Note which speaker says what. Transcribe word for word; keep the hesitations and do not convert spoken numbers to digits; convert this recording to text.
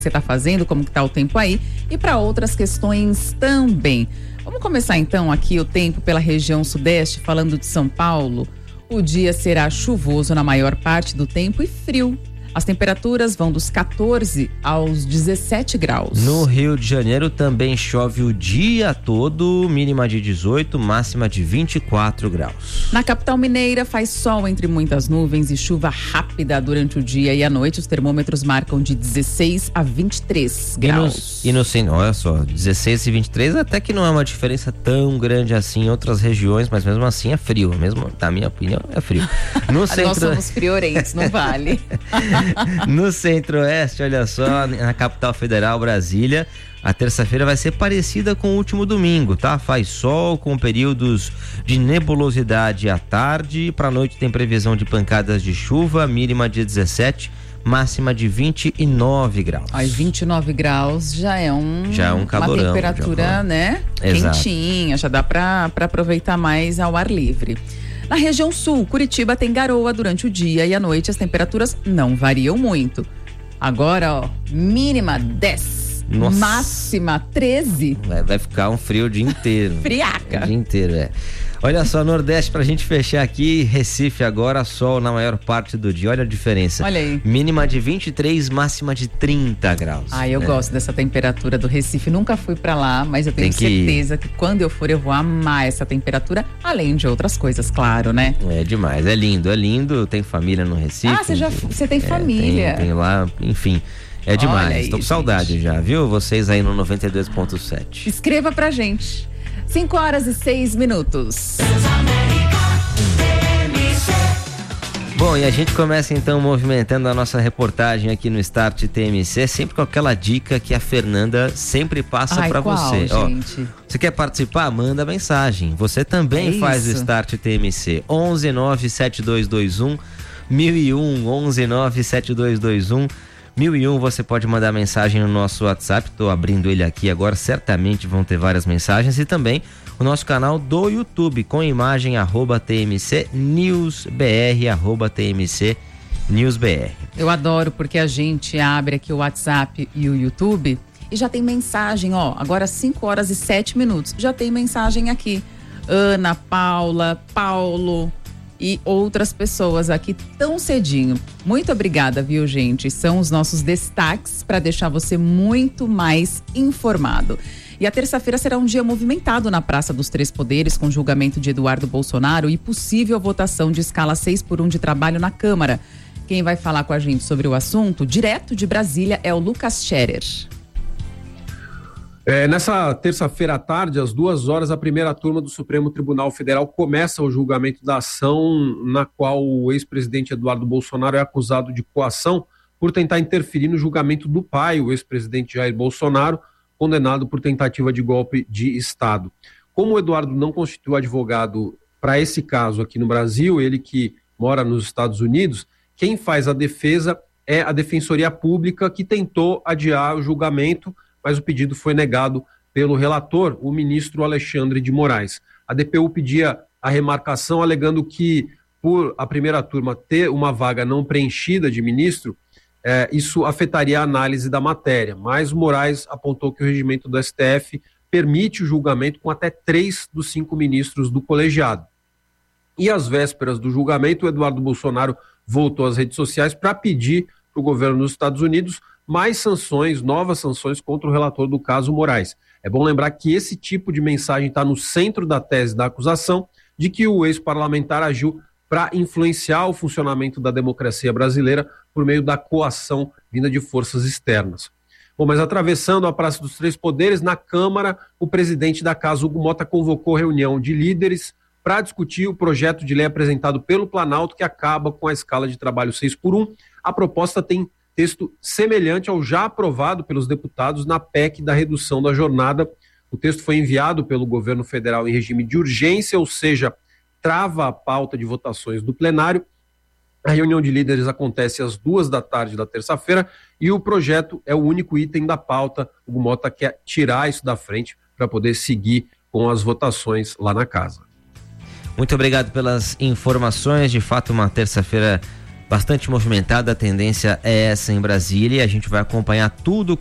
Speaker 1: você está fazendo, como que está o tempo aí e para outras questões também. Vamos começar então aqui o tempo pela região sudeste, falando de São Paulo. O dia será chuvoso na maior parte do tempo e frio. As temperaturas vão dos quatorze aos dezessete graus.
Speaker 2: No Rio de Janeiro também chove o dia todo, mínima de dezoito, máxima de vinte e quatro graus.
Speaker 1: Na capital mineira faz sol entre muitas nuvens e chuva rápida durante o dia e à noite. Os termômetros marcam de dezesseis a vinte e três graus.
Speaker 2: E no centro, olha só, dezesseis e vinte e três até que não é uma diferença tão grande assim em outras regiões, mas mesmo assim é frio, mesmo na minha opinião é frio. No centro...
Speaker 1: Nós somos friorentos, não vale.
Speaker 2: No centro-oeste, olha só, na capital federal, Brasília, a terça-feira vai ser parecida com o último domingo, tá? Faz sol com períodos de nebulosidade à tarde, para a noite tem previsão de pancadas de chuva, mínima de dezessete, máxima de vinte e nove graus.
Speaker 1: Ai, vinte e nove graus já é um
Speaker 2: já é um calorão,
Speaker 1: uma temperatura,
Speaker 2: já,
Speaker 1: né?
Speaker 2: Exato.
Speaker 1: Quentinha, já dá para para aproveitar mais ao ar livre. Na região sul, Curitiba tem garoa durante o dia e à noite as temperaturas não variam muito. Agora, ó, mínima dez,
Speaker 2: Nossa.
Speaker 1: Máxima treze.
Speaker 2: Vai, vai ficar um frio o dia inteiro.
Speaker 1: Friaca.
Speaker 2: O dia inteiro, é. Olha só, Nordeste, pra gente fechar aqui, Recife agora, sol na maior parte do dia, olha a diferença.
Speaker 1: Olha aí.
Speaker 2: Mínima de vinte e três, máxima de trinta graus.
Speaker 1: Ah, eu
Speaker 2: né?
Speaker 1: gosto dessa temperatura do Recife, nunca fui pra lá, mas eu tenho
Speaker 2: Tem que
Speaker 1: certeza que quando eu for eu vou amar essa temperatura, além de outras coisas, claro, né?
Speaker 2: É demais, é lindo, é lindo, tem família no Recife.
Speaker 1: Ah, você já, você tem
Speaker 2: é,
Speaker 1: família.
Speaker 2: Tem, tem lá, enfim, é demais,
Speaker 1: aí,
Speaker 2: tô com
Speaker 1: gente.
Speaker 2: saudade já, viu? Vocês aí no noventa e dois ponto sete.
Speaker 1: Escreva pra gente. cinco horas e seis minutos.
Speaker 2: Bom, e a gente começa então movimentando a nossa reportagem aqui no Start T M C, sempre com aquela dica que a Fernanda sempre passa para você.
Speaker 1: Gente?
Speaker 2: Ó, você quer participar? Manda mensagem. Você também
Speaker 1: é
Speaker 2: faz
Speaker 1: isso.
Speaker 2: o Start T M C. onze nove sete dois dois um mil e um, onze nove sete dois dois um mil e um. Você pode mandar mensagem no nosso WhatsApp. Estou abrindo ele aqui agora. Certamente vão ter várias mensagens e também o nosso canal do YouTube com imagem arroba T M C News B R, arroba T M C News B R.
Speaker 1: Eu adoro porque a gente abre aqui o WhatsApp e o YouTube e já tem mensagem, ó, agora cinco horas e sete minutos, já tem mensagem aqui. Ana, Paula, Paulo e outras pessoas aqui tão cedinho. Muito obrigada, viu, gente? São os nossos destaques para deixar você muito mais informado. E a terça-feira será um dia movimentado na Praça dos Três Poderes, com julgamento de Eduardo Bolsonaro e possível votação de escala seis por um de trabalho na Câmara. Quem vai falar com a gente sobre o assunto, direto de Brasília, é o Lucas Scherer.
Speaker 3: É, nessa terça-feira à tarde, às duas horas, a primeira turma do Supremo Tribunal Federal começa o julgamento da ação na qual o ex-presidente Eduardo Bolsonaro é acusado de coação por tentar interferir no julgamento do pai, o ex-presidente Jair Bolsonaro, condenado por tentativa de golpe de Estado. Como o Eduardo não constituiu advogado para esse caso aqui no Brasil, ele que mora nos Estados Unidos, quem faz a defesa é a Defensoria Pública, que tentou adiar o julgamento, mas o pedido foi negado pelo relator, o ministro Alexandre de Moraes. A D P U pedia a remarcação, alegando que, por a primeira turma ter uma vaga não preenchida de ministro, É, isso afetaria a análise da matéria, mas Moraes apontou que o regimento do S T F permite o julgamento com até três dos cinco ministros do colegiado. E às vésperas do julgamento, o Eduardo Bolsonaro voltou às redes sociais para pedir para o governo dos Estados Unidos mais sanções, novas sanções contra o relator do caso Moraes. É bom lembrar que esse tipo de mensagem está no centro da tese da acusação de que o ex-parlamentar agiu para influenciar o funcionamento da democracia brasileira por meio da coação vinda de forças externas. Bom, mas atravessando a Praça dos Três Poderes, na Câmara, o presidente da Casa, Hugo Mota, convocou reunião de líderes para discutir o projeto de lei apresentado pelo Planalto, que acaba com a escala de trabalho seis por um. A proposta tem texto semelhante ao já aprovado pelos deputados na P E C da redução da jornada. O texto foi enviado pelo governo federal em regime de urgência, ou seja, trava a pauta de votações do plenário. A reunião de líderes acontece às duas da tarde da terça-feira e o projeto é o único item da pauta. O Mota quer tirar isso da frente para poder seguir com as votações lá na casa.
Speaker 2: Muito obrigado pelas informações. De fato, uma terça-feira bastante movimentada, a tendência é essa em Brasília e a gente vai acompanhar tudo